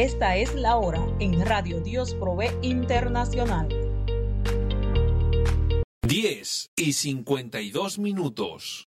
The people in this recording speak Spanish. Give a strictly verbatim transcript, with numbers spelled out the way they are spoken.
Esta es la hora en Radio Dios Provee Internacional. diez y cincuenta y dos minutos.